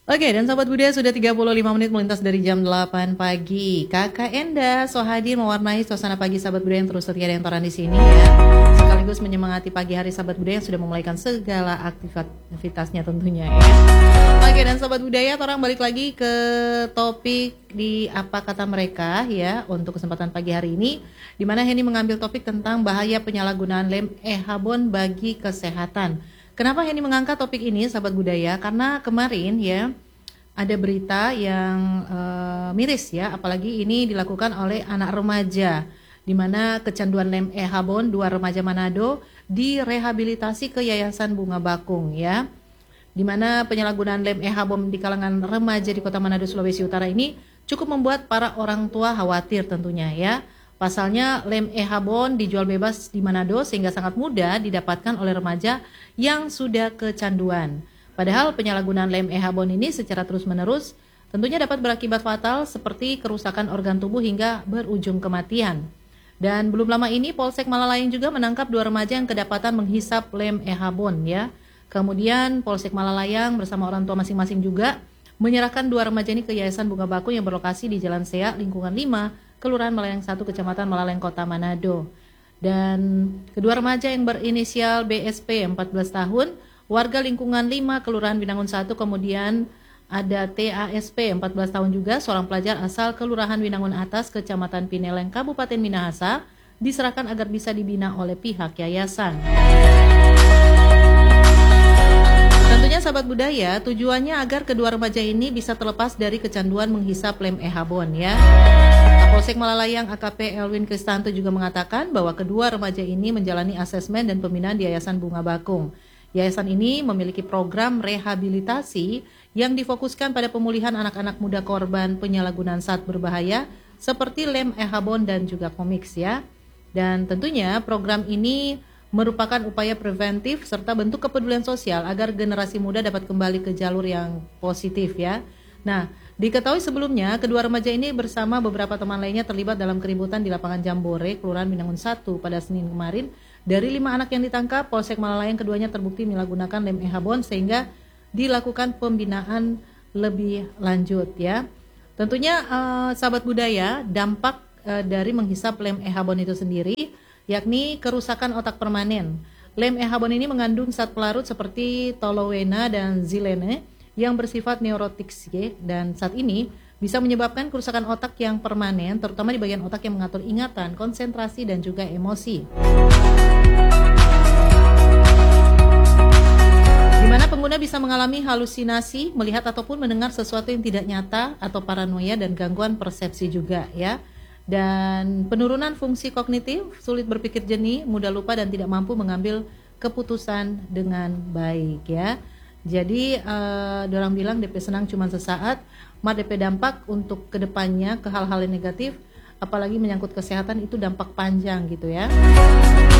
Oke, dan Sobat Budaya sudah 35 menit melintas dari jam 8 pagi. Kakak Enda hadir mewarnai suasana pagi Sahabat Budaya yang terus setia dan toran di sini ya. Sekaligus menyemangati pagi hari Sahabat Budaya yang sudah memulaikan segala aktivitasnya tentunya ya. Oke, dan Sobat Budaya, orang balik lagi ke topik di apa kata mereka ya untuk kesempatan pagi hari ini, di mana Henny mengambil topik tentang bahaya penyalahgunaan lem e-habon bagi kesehatan. Kenapa Henny mengangkat topik ini, Sahabat Budaya? Karena kemarin ya ada berita yang miris ya, apalagi ini dilakukan oleh anak remaja, di mana kecanduan lem e-habon, 2 remaja Manado direhabilitasi ke Yayasan Bunga Bakung ya, di mana penyalahgunaan lem e-habon di kalangan remaja di Kota Manado, Sulawesi Utara ini cukup membuat para orang tua khawatir tentunya ya. Pasalnya lem e-habon dijual bebas di Manado sehingga sangat mudah didapatkan oleh remaja yang sudah kecanduan. Padahal penyalahgunaan lem e-habon ini secara terus-menerus tentunya dapat berakibat fatal seperti kerusakan organ tubuh hingga berujung kematian. Dan belum lama ini Polsek Malalayang juga menangkap 2 remaja yang kedapatan menghisap lem e-habon ya. Kemudian Polsek Malalayang bersama orang tua masing-masing juga menyerahkan 2 remaja ini ke Yayasan Bunga Bakung yang berlokasi di Jalan Sea, lingkungan 5, Kelurahan Malalayang 1, Kecamatan Malalayang, Kota Manado. Dan kedua remaja yang berinisial BSP 14 tahun, warga lingkungan 5, Kelurahan Winangun 1, kemudian ada TASP 14 tahun juga, seorang pelajar asal Kelurahan Winangun Atas, Kecamatan Pineleng, Kabupaten Minahasa, diserahkan agar bisa dibina oleh pihak yayasan. Tentunya Sahabat Budaya, tujuannya agar kedua remaja ini bisa terlepas dari kecanduan menghisap lem e-habon ya. Kapolsek Malalayang AKP Elwin Kristanto juga mengatakan bahwa kedua remaja ini menjalani asesmen dan pembinaan di Yayasan Bunga Bakung. Yayasan ini memiliki program rehabilitasi yang difokuskan pada pemulihan anak-anak muda korban penyalahgunaan zat berbahaya seperti lem e-habon dan juga komiks ya. Dan tentunya program ini merupakan upaya preventif serta bentuk kepedulian sosial agar generasi muda dapat kembali ke jalur yang positif ya. Nah, diketahui sebelumnya kedua remaja ini bersama beberapa teman lainnya terlibat dalam keributan di lapangan Jambore, Kelurahan Winangun 1 pada Senin kemarin. Dari 5 anak yang ditangkap, Polsek Malalayang keduanya terbukti menyalahgunakan lem e-habon sehingga dilakukan pembinaan lebih lanjut ya. Tentunya Sahabat Budaya, dampak dari menghisap lem e-habon itu sendiri yakni kerusakan otak permanen. Lem e-habon ini mengandung zat pelarut seperti toluena dan xilene yang bersifat neurotik dan zat ini bisa menyebabkan kerusakan otak yang permanen, terutama di bagian otak yang mengatur ingatan, konsentrasi, dan juga emosi. Di mana pengguna bisa mengalami halusinasi, melihat ataupun mendengar sesuatu yang tidak nyata, atau paranoia dan gangguan persepsi juga ya. Dan penurunan fungsi kognitif, sulit berpikir jernih, mudah lupa dan tidak mampu mengambil keputusan dengan baik ya. Jadi orang bilang DP senang cuma sesaat, mah DP dampak untuk kedepannya ke hal-hal yang negatif, apalagi menyangkut kesehatan itu dampak panjang gitu ya.